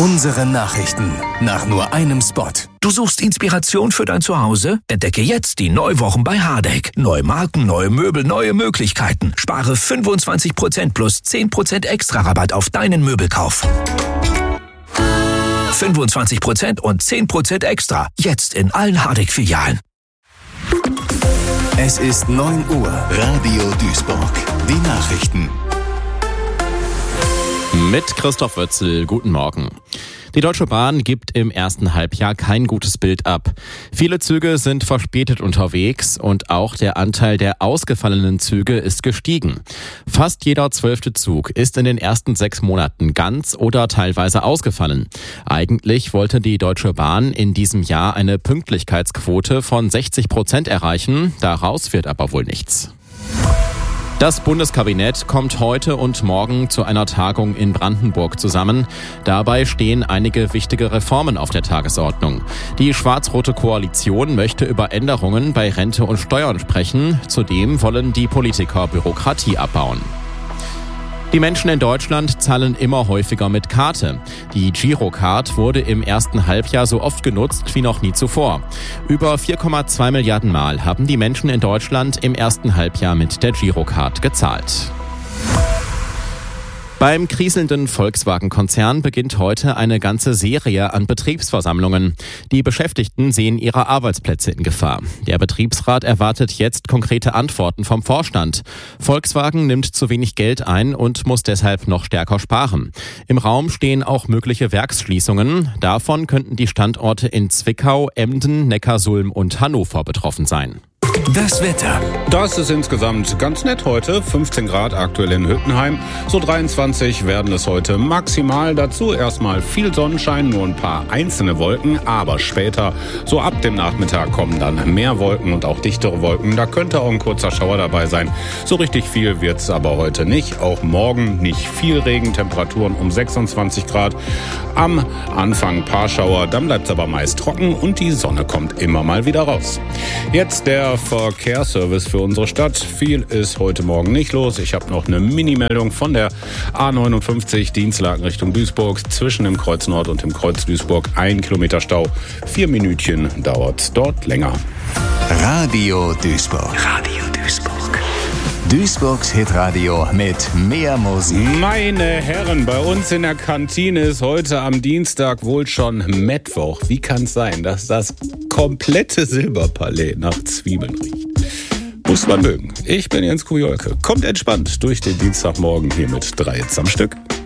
Unsere Nachrichten nach nur einem Spot. Du suchst Inspiration für dein Zuhause? Entdecke jetzt die Neuwochen bei Hardegg. Neue Marken, neue Möbel, neue Möglichkeiten. Spare 25% plus 10% extra Rabatt auf deinen Möbelkauf. 25% und 10% extra. Jetzt in allen Hardegg-Filialen. Es ist 9 Uhr. Radio Duisburg. Die Nachrichten. Mit Christoph Wötzel, guten Morgen. Die Deutsche Bahn gibt im ersten Halbjahr kein gutes Bild ab. Viele Züge sind verspätet unterwegs und auch der Anteil der ausgefallenen Züge ist gestiegen. Fast jeder 12. Zug ist in den ersten 6 Monaten ganz oder teilweise ausgefallen. Eigentlich wollte die Deutsche Bahn in diesem Jahr eine Pünktlichkeitsquote von 60% erreichen. Daraus wird aber wohl nichts. Das Bundeskabinett kommt heute und morgen zu einer Tagung in Brandenburg zusammen. Dabei stehen einige wichtige Reformen auf der Tagesordnung. Die schwarz-rote Koalition möchte über Änderungen bei Rente und Steuern sprechen. Zudem wollen die Politiker Bürokratie abbauen. Die Menschen in Deutschland zahlen immer häufiger mit Karte. Die Girocard wurde im ersten Halbjahr so oft genutzt wie noch nie zuvor. Über 4,2 Milliarden Mal haben die Menschen in Deutschland im ersten Halbjahr mit der Girocard gezahlt. Beim kriselnden Volkswagen-Konzern beginnt heute eine ganze Serie an Betriebsversammlungen. Die Beschäftigten sehen ihre Arbeitsplätze in Gefahr. Der Betriebsrat erwartet jetzt konkrete Antworten vom Vorstand. Volkswagen nimmt zu wenig Geld ein und muss deshalb noch stärker sparen. Im Raum stehen auch mögliche Werksschließungen. Davon könnten die Standorte in Zwickau, Emden, Neckarsulm und Hannover betroffen sein. Das Wetter. Das ist insgesamt ganz nett heute. 15 Grad aktuell in Hüttenheim. So 23 werden es heute maximal. Dazu erstmal viel Sonnenschein, nur ein paar einzelne Wolken. Aber später, so ab dem Nachmittag, kommen dann mehr Wolken und auch dichtere Wolken. Da könnte auch ein kurzer Schauer dabei sein. So richtig viel wird's aber heute nicht. Auch morgen nicht viel Regen. Temperaturen um 26 Grad. Am Anfang ein paar Schauer. Dann bleibt's aber meist trocken und die Sonne kommt immer mal wieder raus. Jetzt der Verkehrsservice für unsere Stadt. Viel ist heute Morgen nicht los. Ich habe noch eine Mini-Meldung von der A59 Dienstlaken Richtung Duisburg. Zwischen dem Kreuz Nord und dem Kreuz Duisburg 1 Kilometer Stau. 4 Minütchen dauert dort länger. Radio Duisburg. Radio Duisburg. Duisburgs Hitradio mit mehr Musik. Meine Herren, bei uns in der Kantine ist heute am Dienstag wohl schon Mittwoch. Wie kann es sein, dass das komplette Silberpalais nach Zwiebeln riecht? Muss man mögen. Ich bin Jens Kujolke. Kommt entspannt durch den Dienstagmorgen hier mit 3 Hits am Stück.